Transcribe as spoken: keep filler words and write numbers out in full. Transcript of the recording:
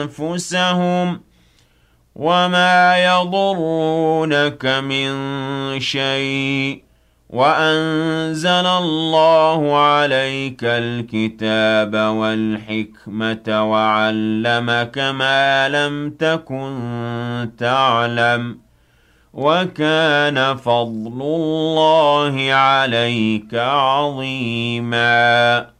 أنفسهم وما يضرونك من شيء وأنزل الله عليك الكتاب والحكمة وعلمك ما لم تكن تعلم وكان فضل الله عليك عظيما